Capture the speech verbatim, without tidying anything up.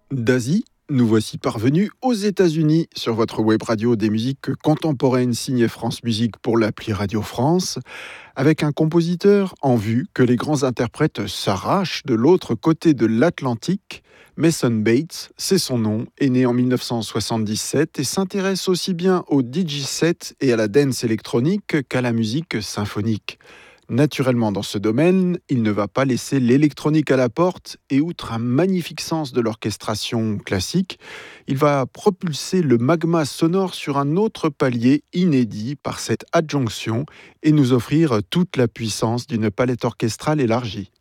D'Asie, nous voici parvenus aux États-Unis sur votre web radio des musiques contemporaines signées France Musique pour l'appli Radio France, avec un compositeur en vue que les grands interprètes s'arrachent de l'autre côté de l'Atlantique. Mason Bates, c'est son nom, est né en mille neuf cent soixante-dix-sept et s'intéresse aussi bien au D J set et à la dance électronique qu'à la musique symphonique. Naturellement, dans ce domaine, il ne va pas laisser l'électronique à la porte et outre un magnifique sens de l'orchestration classique, il va propulser le magma sonore sur un autre palier inédit par cette adjonction et nous offrir toute la puissance d'une palette orchestrale élargie.